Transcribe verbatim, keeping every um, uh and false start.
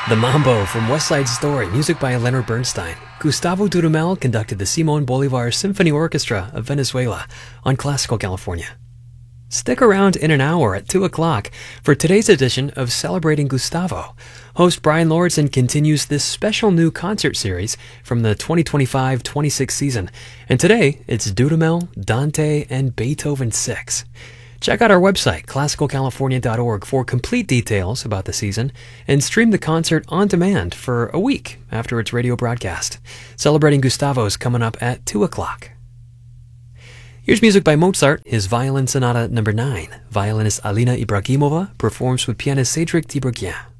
The Mambo from West Side Story, music by Leonard Bernstein. Gustavo Dudamel conducted the Simon Bolivar Symphony Orchestra of Venezuela on Classical California. Stick around in an hour at two o'clock for today's edition of Celebrating Gustavo. Host Brian Lordson continues this special new concert series from the twenty twenty-five twenty-six season. And today, it's Dudamel, Dante, and Beethoven six. Check out our website, classical california dot org, for complete details about the season, and stream the concert on demand for a week after its radio broadcast. Celebrating Gustavo is coming up at two o'clock. Here's music by Mozart, his Violin Sonata number nine. Violinist Alina Ibragimova performs with pianist Cedric Tiberghien.